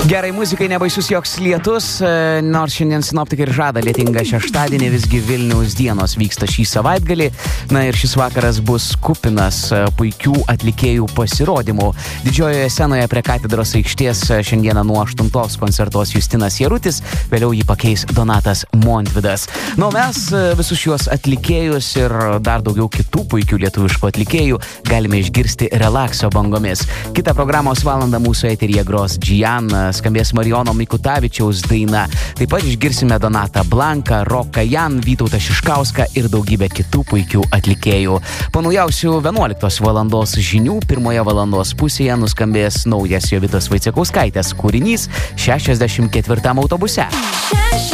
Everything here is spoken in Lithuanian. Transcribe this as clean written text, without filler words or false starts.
Gerai muzikai nebaisus joks lietus, nors šiandien sinoptikai ir žada lietingą šeštadienį, visgi Vilniaus dienos vyksta šį savaitgalį. Na ir šis vakaras bus kupinas puikių atlikėjų pasirodymų. Didžiojoje scenoje prie katedros aikštės šiandieną nuo 8 koncertuos Justinas Jarutis, vėliau jį pakeis Donatas Montvydas. Na, mes visus šiuos atlikėjus ir dar daugiau kitų puikių lietuviškų atlikėjų galime išgirsti relakso bangomis. Kitą programos valandą mūsų eteryje gros Gian, skambės Marijono Mikutavičiaus daina. Taip pat išgirsime Donatą Blanką, Roką Jan, Vytautą Šiškauską ir daugybę kitų puikių atlikėjų. Po naujausių 11 valandos žinių pirmoje valandos pusėje nuskambės naujas Jovitos Vaicekauskaitės kūrinys 64 autobuse.